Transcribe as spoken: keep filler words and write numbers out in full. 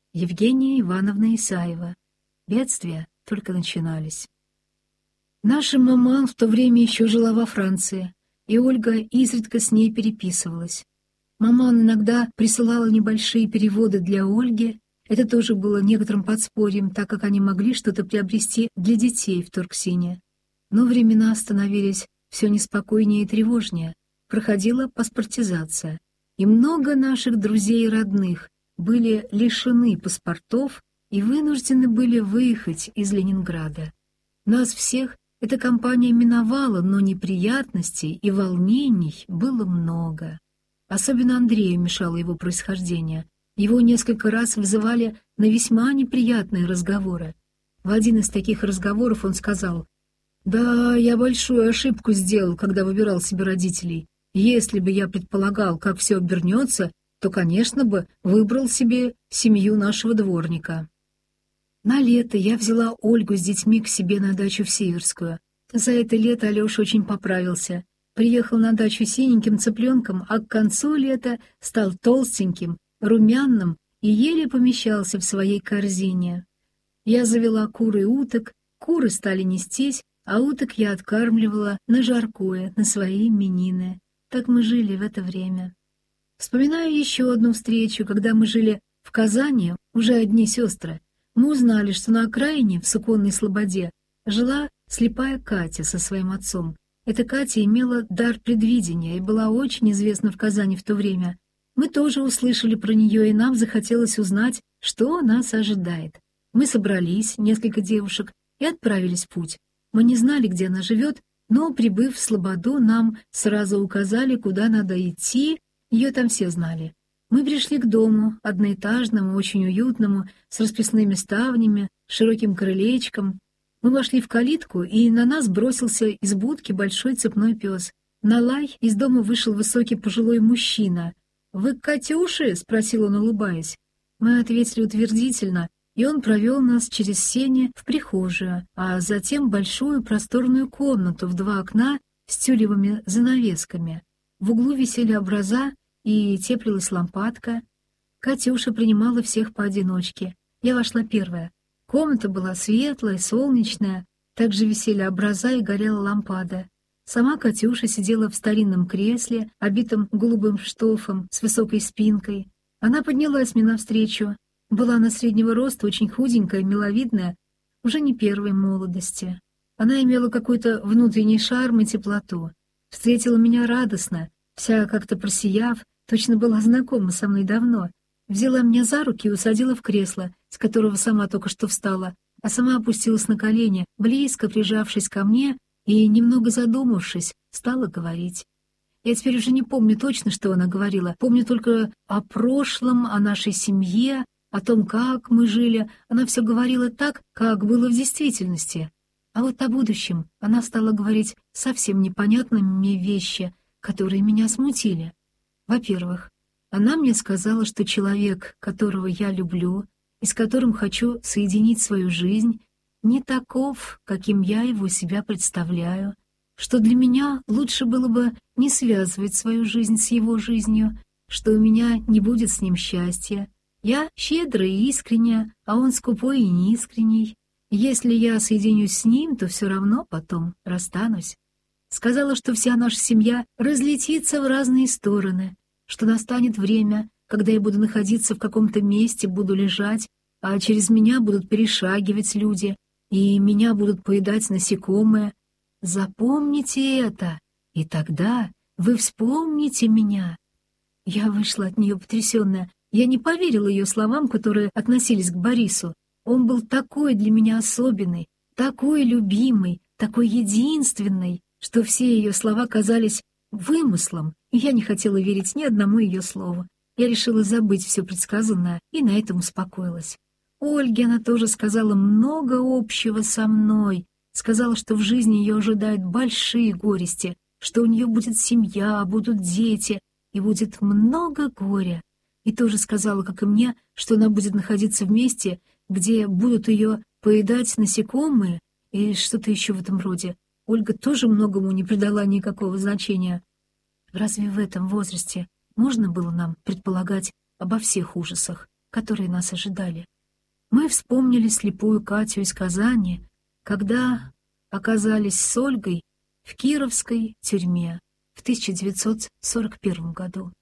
Евгения Ивановна Исаева. Бедствия только начинались. Наша маман в то время еще жила во Франции, и Ольга изредка с ней переписывалась. Маман иногда присылала небольшие переводы для Ольги. Это тоже было некоторым подспорьем, так как они могли что-то приобрести для детей в Турксине. Но времена становились все неспокойнее и тревожнее. Проходила паспортизация, и много наших друзей и родных были лишены паспортов и вынуждены были выехать из Ленинграда. Нас всех эта кампания миновала, но неприятностей и волнений было много. Особенно Андрею мешало его происхождение. Его несколько раз вызывали на весьма неприятные разговоры. В один из таких разговоров он сказал: «Да, я большую ошибку сделал, когда выбирал себе родителей. Если бы я предполагал, как все обернется, то, конечно бы, выбрал себе семью нашего дворника». На лето я взяла Ольгу с детьми к себе на дачу в Северскую. За это лето Алеша очень поправился. Приехал на дачу синеньким цыпленком, а к концу лета стал толстеньким, румяным и еле помещался в своей корзине. Я завела кур и уток, куры стали нестись, а уток я откармливала на жаркое, на свои именины. Так мы жили в это время. Вспоминаю еще одну встречу, когда мы жили в Казани, уже одни сестры. Мы узнали, что на окраине, в Суконной Слободе, жила слепая Катя со своим отцом. Эта Катя имела дар предвидения и была очень известна в Казани в то время. Мы тоже услышали про нее, и нам захотелось узнать, что нас ожидает. Мы собрались, несколько девушек, и отправились в путь. Мы не знали, где она живет, но, прибыв в Слободу, нам сразу указали, куда надо идти. Ее там все знали. Мы пришли к дому, одноэтажному, очень уютному, с расписными ставнями, широким крылечком. Мы вошли в калитку, и на нас бросился из будки большой цепной пес. На лай из дома вышел высокий пожилой мужчина. «Вы к Катюше?» — спросил он, улыбаясь. Мы ответили утвердительно, и он провел нас через сени в прихожую, а затем в большую просторную комнату в два окна с тюлевыми занавесками. В углу висели образа, и теплилась лампадка. Катюша принимала всех поодиночке. Я вошла первая. Комната была светлая, солнечная, также висели образа и горела лампада. Сама Катюша сидела в старинном кресле, обитом голубым штофом, с высокой спинкой. Она поднялась мне навстречу. Была она среднего роста, очень худенькая, миловидная, уже не первой молодости. Она имела какой-то внутренний шарм и теплоту. Встретила меня радостно, вся как-то просияв, точно была знакома со мной давно. Взяла меня за руки и усадила в кресло, с которого сама только что встала, а сама опустилась на колени, близко прижавшись ко мне и, немного задумавшись, стала говорить. Я теперь уже не помню точно, что она говорила, помню только о прошлом, о нашей семье, о том, как мы жили. Она все говорила так, как было в действительности. А вот о будущем она стала говорить совсем непонятные мне вещи, которые меня смутили. Во-первых, она мне сказала, что человек, которого я люблю и с которым хочу соединить свою жизнь, не таков, каким я его себя представляю, что для меня лучше было бы не связывать свою жизнь с его жизнью, что у меня не будет с ним счастья. Я щедрая и искренняя, а он скупой и неискренний. Если я соединюсь с ним, то все равно потом расстанусь. Сказала, что вся наша семья разлетится в разные стороны, что настанет время, когда я буду находиться в каком-то месте, буду лежать, а через меня будут перешагивать люди, и меня будут поедать насекомые. Запомните это, и тогда вы вспомните меня. Я вышла от нее потрясенная. Я не поверила ее словам, которые относились к Борису. Он был такой для меня особенный, такой любимый, такой единственный, что все ее слова казались вымыслом, и я не хотела верить ни одному ее слову. Я решила забыть все предсказанное и на этом успокоилась. Ольге она тоже сказала много общего со мной, сказала, что в жизни ее ожидают большие горести, что у нее будет семья, будут дети, и будет много горя. И тоже сказала, как и мне, что она будет находиться в месте, где будут ее поедать насекомые и что-то еще в этом роде. Ольга тоже многому не придала никакого значения. Разве в этом возрасте можно было нам предполагать обо всех ужасах? которые нас ожидали. Мы вспомнили слепую Катю из Казани, когда оказались с Ольгой в Кировской тюрьме в тысяча девятьсот сорок первом году.